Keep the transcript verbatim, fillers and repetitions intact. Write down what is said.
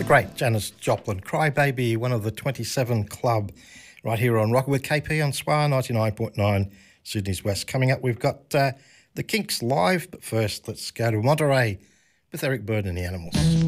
Great Janis Joplin, Crybaby, one of the twenty-seven club right here on Rocket with K P on S W R ninety-nine point nine Sydney's West. Coming up, we've got uh, the Kinks live, but first let's go to Monterey with Eric Burdon and the Animals.